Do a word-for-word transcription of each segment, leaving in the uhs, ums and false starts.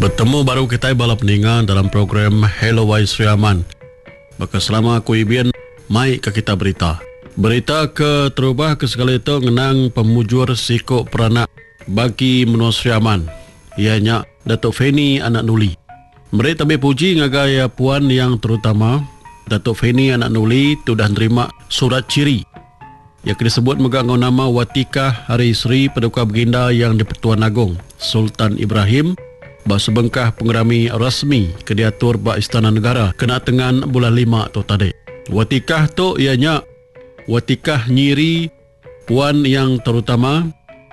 Bertemu baru kita bala peningan dalam program Hello Wai Sri Aman. Maka selama aku ibin, mai ke kita berita. Berita ke terubah ke segala itu ngenang pemujur sikok peranak bagi menua Sri Aman. Ianya Datuk Feni Anak Nuli. Mereka tabi puji ngagaya puan yang terutama Datuk Feni Anak Nuli sudah nerima surat ciri yang disebut megang nama Watikah Hari Sri Paduka Baginda yang di-Pertuan Agong Sultan Ibrahim bah sebengkah pengerami rasmi ke diatur bah Istana Negara kena tengan bulan lima tu tadi. Watikah tu ianya Watikah nyiri puan yang terutama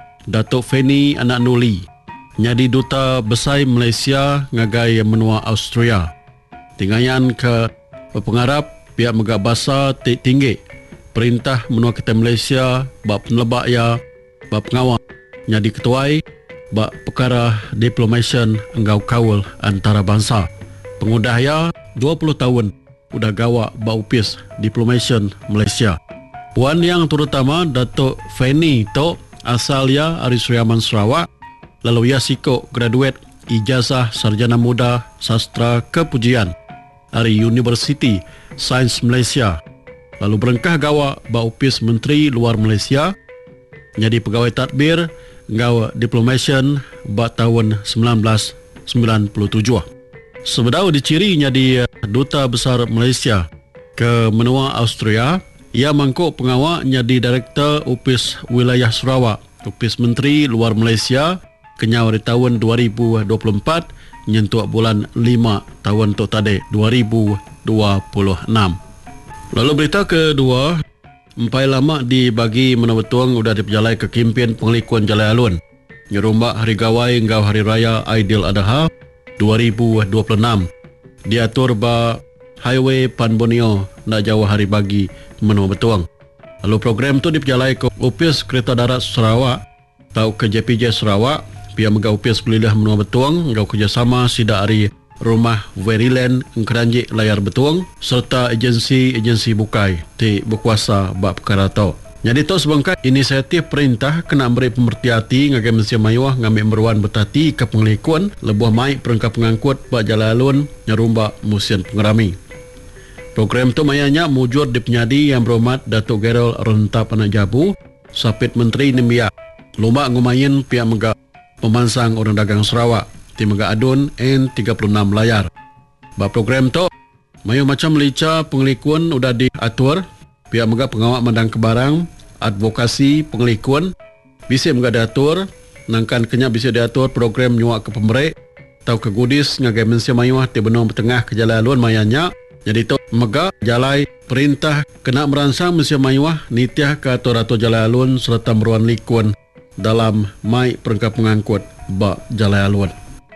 Datuk Feni Anak Nuli nyadi duta besar Malaysia ngagai menua Austria. Tinggayan ke pengarap pihak megak basa tinggi perintah menua kita Malaysia bab penelebak ya bab pengawal nyadi ketuai bab perkara diplomation enggau kawal antara bangsa. Pengudah ya dua puluh tahun udah gawa bab upis diplomation Malaysia. Puan yang terutama Datuk Feni to asal ya Ari Sri Aman Sarawak, lalu ia siko graduate ijazah sarjana muda sastra kepujian dari University Sains Malaysia. Lalu berengkah gawa bak upis Menteri Luar Malaysia, jadi pegawai tadbir gawa diplomation bak tahun sembilan belas sembilan puluh tujuh. Sebedau diciri jadi duta besar Malaysia ke menua Austria, ia mangkuk pengawal jadi direktur upis wilayah Sarawak, upis Menteri Luar Malaysia kenyau di tahun dua ribu dua puluh empat nyentuh bulan lima tahun tu tadi dua ribu dua puluh enam. Lalu berita kedua, empai lama dibagi menabetuang sudah diperjalai ke kempen pengelikuan Jalai Alun nyerumbak hari gawai ngau hari raya Aidil Adha dua ribu dua puluh enam diatur ba highway Pan Borneo nak jauh hari bagi menabetuang. Lalu program tu diperjalai ke Upis Kereta Darat Sarawak atau ke J P J Sarawak pihak mega upis pelilah menua betuang ngau kerjasama sida hari Rumah Veryland Keranjik Layar Betuang serta agensi-agensi bukai di berkuasa bab perkara tu. Jadi tu sebangkai inisiatif perintah kena beri pemerti hati ngagai Malaysia Mayuah ngambil meruan betati ke pengelikuan lebuh mai perangkap pengangkut bak Jalai Alun nyerumbak musim pengerami. Program tu mayanya mujur di penyadi yang berhormat Datuk Gerald Rentap Anak Jabu Sapit Menteri Nembia lomba ngumayin pihak mega pemansang orang dagang Sarawak di Mega Adun N tiga puluh enam layar. Bab program tu mayu macam lica pengelikuan udah diatur pihak mega pengawal mandang kebarang advokasi pengelikuan bisa mega diatur nangkan kenya bisa diatur program nyuak ke pemerek atau ke gudis ngagai Malaysia Mayuah di benua bertengah ke Jalai Alun mayanya. Jadi tu mega jalai perintah kena merangsang Malaysia Mayuah nitiah ke atur-atur Jalai Alun serta meruan likuan dalam mai perangkap pengangkut bak Jalai Alun.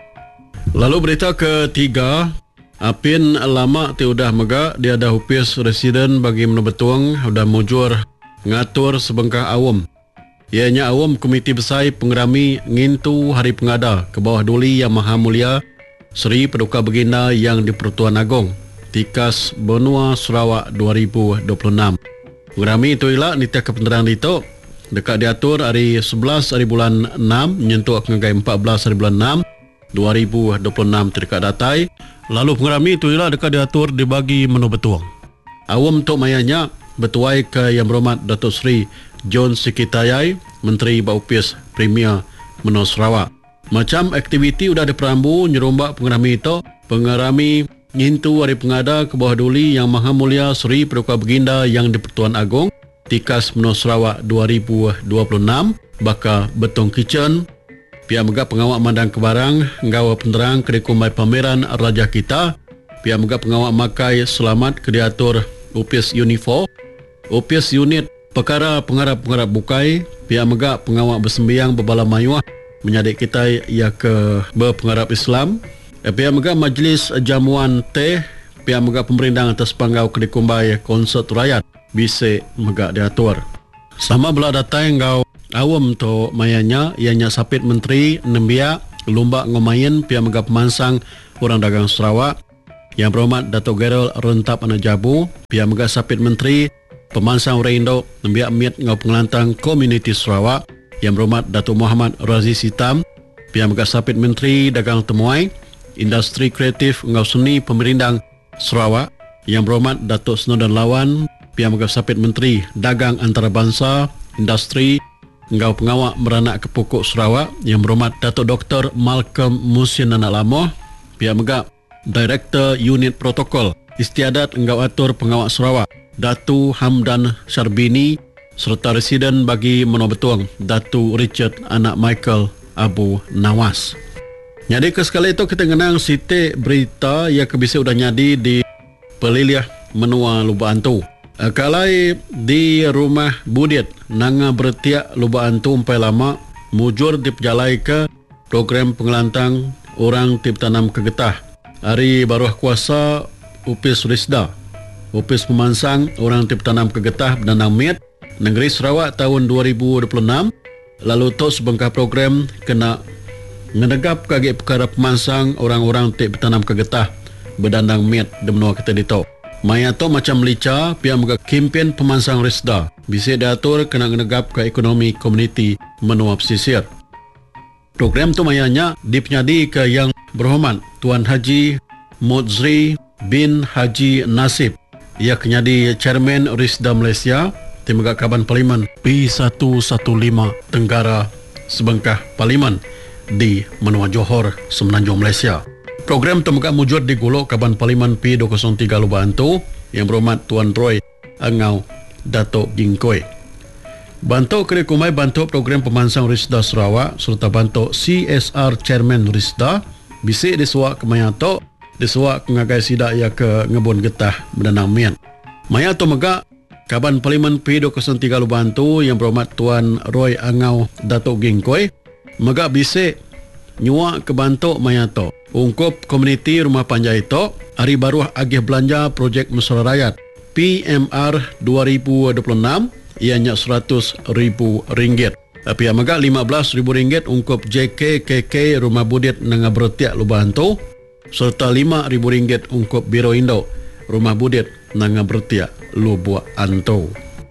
Lalu berita ketiga, apin lama ti udah mega dia ada upis residen bagi menebetuang udah mujur ngatur sebengkah awam. Ianya awam komiti besar pengerami ngintu hari pengada ke bawah duli yang maha mulia Sri Paduka Baginda yang di-Pertuan Agong Tikas Benua Sarawak dua ribu dua puluh enam. Pengerami itu ialah nitiah kepenterang itu dekat diatur hari sebelas hari bulan enam menyentuh ngagai empat belas hari bulan enam dua ribu dua puluh enam terdekat datai. Lalu pengerami itu ialah dekat diatur dibagi menu betuang. Awam untuk mayanya betuai ke yang berhormat Datuk Seri John Sikitayai Menteri Baupis Premier Menua Sarawak. Macam aktiviti sudah diperambu nyerombak pengerami itu. Pengerami ngintu hari pengada ke bawah duli yang maha mulia Sri Paduka Baginda yang di-Pertuan Agong Tikas Menua Sarawak dua ribu dua puluh enam baka Betong Kitchen pihak mega pengawal mandang kebarang nggawa penerang kedikumai pameran Raja Kita pihak mega pengawal makai selamat ke diatur upis Unifor upis unit perkara pengarap-pengarap bukai pihak mega pengawal bersembiang berbala mayuah menyadik kita ia ke berpengarap Islam pihak mega majlis jamuan teh pihak mega pemerintah atas panggau kedikumai konsert rakyat bisa mega diatur sama belah datang ngau awam tu mayanya ianya Sapit Menteri Nembia lomba ngomayin pihak mega pemansang orang dagang Sarawak yang berhormat Datuk Gerald Rentap Anak Jabu pihak mega Sapit Menteri pemansang orang Indo Nembia Miat ngau pengelantang komuniti Sarawak yang berhormat Datuk Muhammad Raziz Hitam pihak mega Sapit Menteri Dagang Temuai Industri Kreatif Ngau Seni Pemerindang Sarawak Yang Berhormat Datuk Senodan Lawan, Pihak Megah Sapit Menteri Dagang Antarabangsa, Industri Ngau Pengawak Beranak Kepokok Sarawak Yang Berhormat Datuk Doktor Malcolm Musin Anak Lama, Pihak Megah Direktur Unit Protokol Istiadat Ngau Atur Pengawak Sarawak Datu Hamdan Syarbini, serta Residen bagi Menua Betuang Datu Richard Anak Michael Abu Nawas. Jadi ke sekali itu kita kenang sitik berita yang kebisa sudah nyadi di Peliliah Menua Lubak Antu. Kalai di rumah Budiat nanga bertiak Lubak Antu umpai lama mujur diperjalai ke program pengelantang orang tip tanam kegetah. Hari baruh kuasa Upis Risda, Upis Pemansang orang tip tanam kegetah Benanang Miat Negeri Sarawak tahun dua ribu dua puluh enam. Lalu tu sebengkah program kena ngedegap kagik perkara pemansang orang-orang tip tanam kegetah Bedandang Miat di menua kita dito. Maya tu macam lica pihak muka kempen pemansang Risda bisa diatur kena ngedegap ke ekonomi komuniti menua pesisir. Program tu mayanya dipenyadi ke Yang Berhormat Tuan Haji Mudzri bin Haji Nasib, ia kenyadi Chairman Risda Malaysia Timbaga Kaban Parlimen P seratus lima belas Tenggara Sebengkah Parlimen di Menua Johor, Semenanjung Malaysia. Program tembaga mujud di Gulok Kaban Parlimen P dua kosong tiga Lubak Antu Yang Berhormat Tuan Roy Angau Datuk Gingkoi. Bantu kena kumai bantu program pemansang Risda Sarawak serta bantu C S R Chairman Risda bisik disuak ke Mayato disuak ke ngagai sidak ia ke ngebun getah Benanang Mian. Mayato megak Kaban Parlimen P dua kosong tiga Lubak Antu Yang Berhormat Tuan Roy Angau Datuk Gingkoi megak bisik nyuak ke bantu Mayato ungkup komuniti Rumah Panjai itu hari baruh agih belanja projek Mesra Rakyat P M R dua ribu dua puluh enam ianya seratus ribu ringgit. Tapi yang megak lima belas ribu ringgit ungkup J K K K Rumah Budiat Nanga Bertiak Lubak Antu serta lima ribu ringgit ungkup Biro Indo Rumah Budiat Nanga Bertiak Lubak Antu.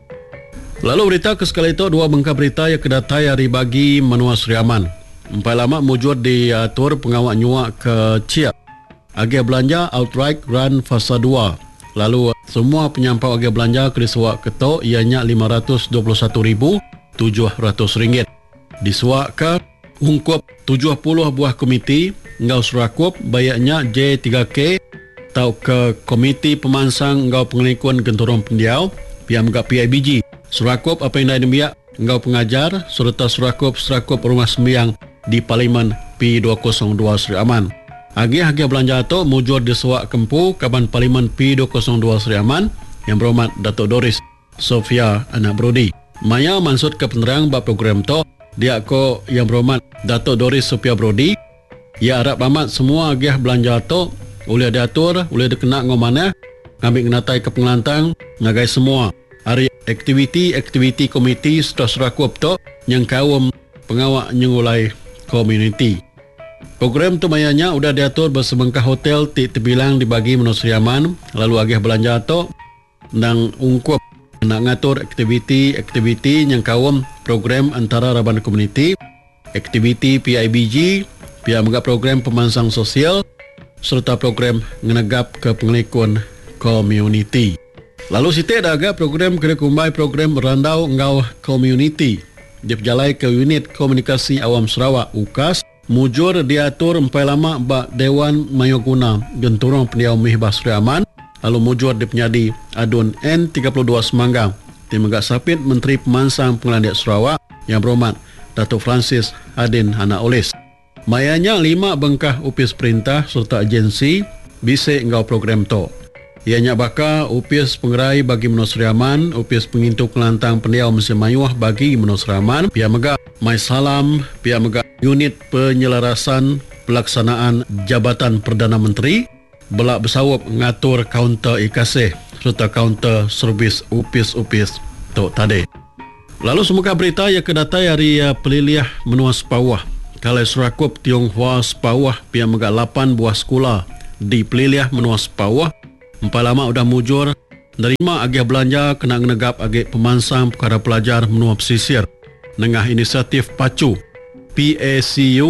Lalu berita ke sekali itu dua bengkak berita yang kedatai hari bagi Menua Seri Aman. Empat lama mujur diatur pengawak nyuak ke Ciak. Agih belanja outright run fasa dua. Lalu semua penyampau agih belanja ke disuak ketok ianya lima ratus dua puluh satu ribu tujuh ratus ringgit. Disuak ke ungkup tujuh puluh buah komiti ngau surakup bayaknya J tiga K atau ke Komiti Pemansang Ngau Pengelikuan Gentorong Pendiau pihak megak P I B G surakup apa yang dah dibiak Ngau Pengajar serta surakup surakup Rumah Sembiang di Parlimen P dua kosong dua Seri Aman. Agih-agih belanja itu mujur disuak kempu Kaban Parlimen P dua kosong dua Seri Aman Yang Berhormat Datuk Doris Sofia Anak Brody. Maya maksud ke penerang bab program itu dia ko Yang Berhormat Datuk Doris Sofia Brody. Ya harap amat semua agih belanja itu boleh diatur, boleh dikena ngomana, ngambil ngenatai ke pengelantang, ngagai semua. Hari aktiviti-aktiviti komiti setelah serakup tu yang kaum pengawak nyengulai komuniti. Program tu mayanya sudah diatur bersebengkah hotel ti terbilang dibagi Menua Seri Aman, lalu agih belanja tu nang ungkup nak ngatur aktiviti-aktiviti yang kaum program antara Raban Komuniti, aktiviti P I B G, pihak megak program pemansang sosial serta program ngenegap ke pengelikuan komuniti. Lalu sitik dah agak program kena kumbai program Randau Ngau Community diperjalai ke Unit Komunikasi Awam Sarawak U K A S mujur diatur empai lama bak Dewan Mayoguna Gentorong Pendiau Mihbah Seri Aman lalu mujur dipenyadi adun N tiga puluh dua Semanggang di megak sapit Menteri Pemansang Pengelandiak Sarawak Yang Berhormat Datuk Francis Adin Anak Olis. Mayanya lima bengkah upis perintah serta agensi bisik ngau program to. Ianya baka upis pengerai bagi Menua Seri Aman, upis pengintu kelantang pendiau Mesin Mayuah bagi Menua Seri Aman, pihak megak Mai Salam, pihak megak unit penyelarasan pelaksanaan Jabatan Perdana Menteri, belak bersawap ngatur kaunter ikasih serta kaunter servis upis-upis to tadi. Lalu semoga berita yang kedatai hari Peliliah Menua Sepawah. Kalau surakup Tionghoa Sepawah pihak megak lapan buah sekolah di Peliliah Menua Sepawah empat lama sudah mujur nerima agih belanja kena ngenegap agih pemansang perkara pelajar menua pesisir nengah inisiatif Pacu P A C U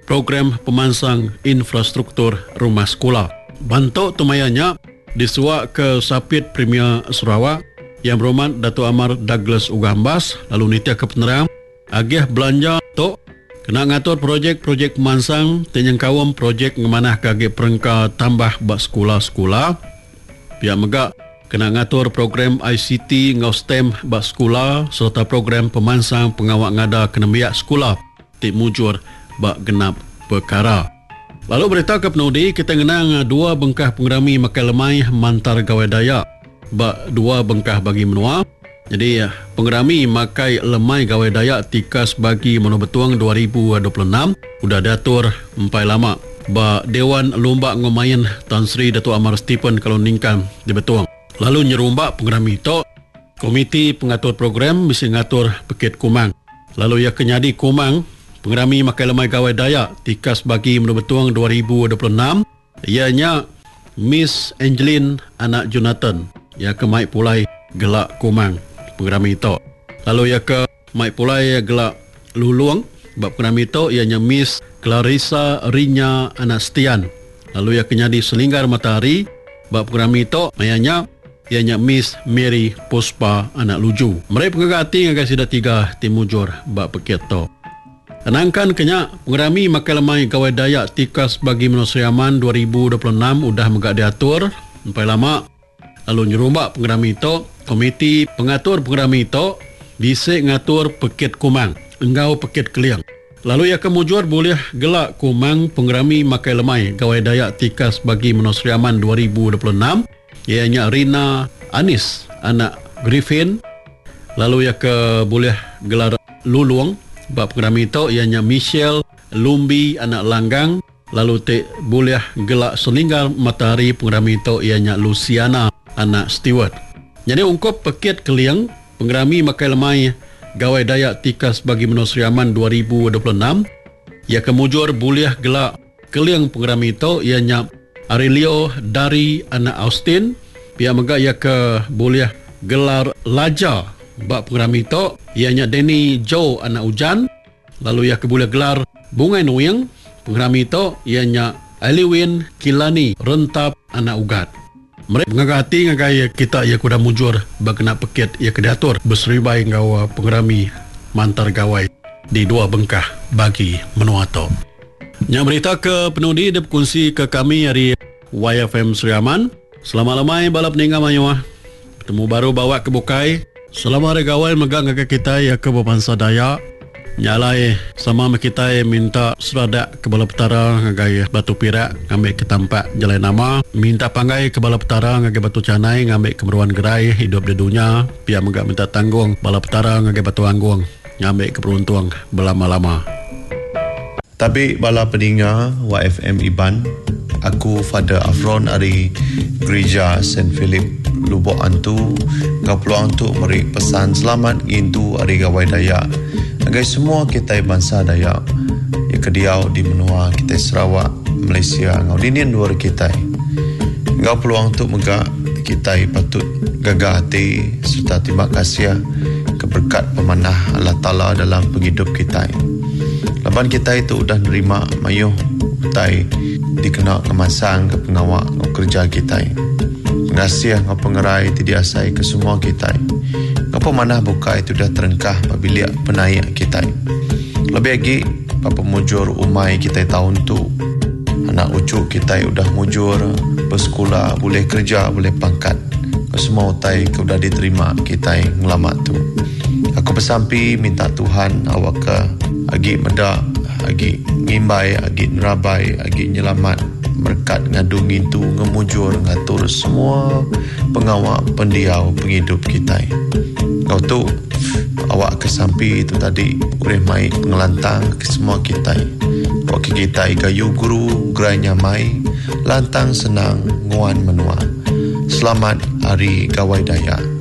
program pemansang infrastruktur rumah sekolah. Bantuk tumayanya disuak ke Sapit Premier Sarawak yang berhormat Datuk Amar Douglas Ugambas lalu Nitya Kepenerang agih belanja tok kena ngatur projek-projek pemansang tenyang kawam projek ngemanah kage perengka tambah bak sekolah-sekolah. Pihak megak kena ngatur program I C T ngau STEM bak sekolah serta program pemansang pengawak ngada kena biak sekolah tik mujur bak genap perkara. Lalu berita ke penudi kita ngenang dua bengkah pengerami makai lemai mantar gawai Dayak bak dua bengkah bagi menua. Jadi pengerami makai lemai gawai Dayak tikas bagi menua betuang dua ribu dua puluh enam udah diatur empai lama ba Dewan Lomba Ngomayan Tan Sri Datuk Amar Stephen kalau ningkan di betuang. Lalu nyerumbak pengerami itu komiti pengatur program mesti ngatur Pekit Kumang. Lalu ya kenyadi Kumang pengerami makai lemai gawai Dayak tikas bagi menua betuang dua ribu dua puluh enam ianya Miss Angeline anak Jonathan ya ke mai pulai gelak Kumang pengerami itu. Lalu ya ke mai pulai gelak Luluang bab pengerami itu ianya Miss Clarissa Rinya anak Stian. Lalu ya kenyadi Selinggar Matahari bab pengerami itu ianya ianya Miss Mary Puspa anak Luju. Mereka pengagati ngagai sida tiga timujur bab pekit to. Anangkan kenya pengerami makai lemai gawai Dayak tikas bagi Manusia Aman dua ribu dua puluh enam udah megak diatur empai lama. Lalu nyerumbak pengerami itu komiti pengatur pengerami itu bisa ngatur Pekit Kumang engau Pekit Keliang. Lalu ya kemujur boleh gelak Kumang pengerami makai lemai gawai Dayak tikas bagi Manusia Aman dua ribu dua puluh enam ianya Rina Anis anak Griffin. Lalu ya ke boleh gelar Luluang bab pengerami itu ianya Michelle Lumbi anak Langgang. Lalu te boleh gelak Selinggar Matahari pengerami itu ianya Luciana anak Stewart. Jadi ungkap Pekit Keliang pengerami makai lemai gawai Dayak tikas bagi Manusia Aman dua ribu dua puluh enam ya kemujur boleh gelak Keliang pengerami itu ianya Aurelio dari anak Austin. Pihak megak ia ke boleh gelar Laja bab pengerami itu ianya Denny Joe anak Ujan. Lalu ia ke boleh gelar Bungai Nuyang pengerami itu ianya Aliwin Kilani Rentap anak Ugat. Mereka mengagati ngagai kita ia kuda mujur bagena Pekit ia kedatur berseribai ngawa pengerami mantar gawai di dua bengkah bagi menuato. Yang berita ke penudi dia berkongsi ke kami dari Y F M Sri Aman. Selamat lemai balap ninga mayuah. Bertemu baru bawa ke bukai. Selama hari gawai megang ngagai kita ia ke bangsa Dayak. Nyalai sama kita minta seradak ke balap petara ngagai Batu Pirak ngambil ke tempat jalan nama. Minta panggai ke balap petara ngagai Batu Canai ngambil ke Meruan Gerai hidup di dunia. Pihak megak minta tanggung balap petara ngagai Batu Anggung ngambil ke peruntuang berlama-lama. Tapi bala peninga Y F M Iban, aku Father Afron dari Gereja Saint Philip Lubuk Antu ngau peluang untuk meri pesan selamat ngintu hari gawai Dayak agai semua kita bangsa Dayak ya kediau di menua kita Sarawak Malaysia ngau dinian luar kita ngau peluang untuk megak kita patut gagah hati serta terima kasih keberkat pemanah Allah Ta'ala dalam penghidup kita. Laban kita itu sudah nerima mayuh utai dikenal kemasang ke pengawak kerja kita. Terima kasih ngau pengerai tidak asai ke semua kita. Ngau pemanah buka itu dah terengkah apabila penaik kita. Lebih lagi apa mujur umai kita tahun tu. Anak ucuk kita sudah mujur bersekolah, boleh kerja, boleh pangkat. Semua utai sudah diterima kita ngelamat tu. Aku bersampi minta Tuhan awak ke agi medak, agi ngimbai, agi nerabai, agi nyelamat berkat ngadung itu ngemujur ngatur semua pengawak pendiau penghidup kita. Kau tu awak kesampi itu tadi boleh mai pengelantang ke semua kita. Wakil kita gayu guru gerainya mai lantang senang nguan menua. Selamat Hari Gawai Dayak.